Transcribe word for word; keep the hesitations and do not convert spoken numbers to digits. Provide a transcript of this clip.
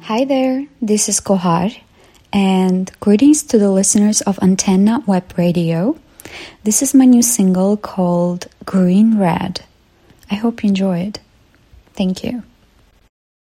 Hi there, this is Kohar, and greetings to the listeners of Antenna Web Radio. This is my new single called Green Red. I hope you enjoy it. Thank you.